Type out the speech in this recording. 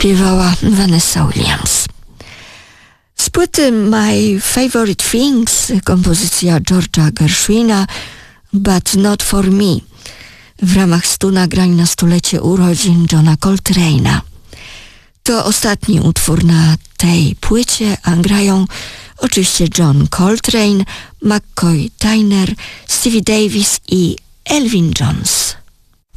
śpiewała Vanessa Williams. Z płyty My Favorite Things kompozycja George'a Gershwina But Not For Me w ramach 100 nagrań na stulecie urodzin Johna Coltrane'a. To ostatni utwór na tej płycie, a grają oczywiście John Coltrane, McCoy Tyner, Stevie Davis i Elvin Jones.